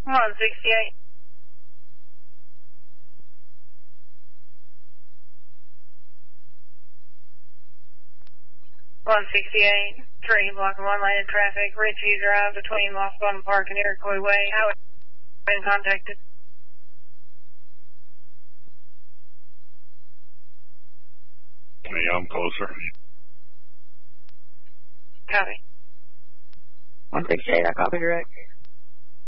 168. 168, 3 block 1 lane of traffic, Ridgeview Drive between Lost Bottom Park and Iroquois Way. How have you been contacted? Yeah, I'm closer. Copy. 168, I copy direct.